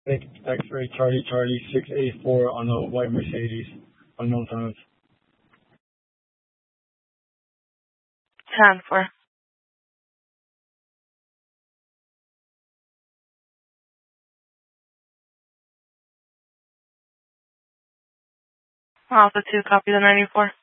X-ray Charlie Charlie 684 on a white Mercedes, unknown times. 10-4. Alpha 2, copy the 94.